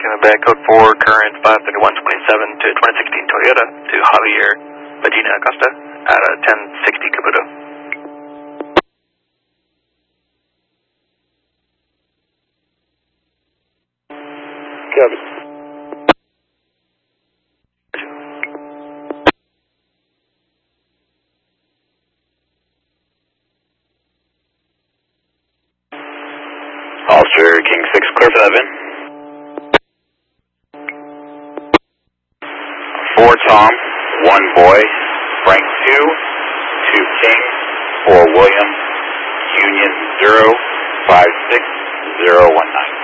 Quebec, code 4, current 531.27 to 2016 Toyota to Javier Medina Acosta at 1060 Caputo. Copy. Officer King 6, clear for that VIN. 4 Tom, 1 boy, Frank 2, 2 King, 4 William, Union 0, 56019.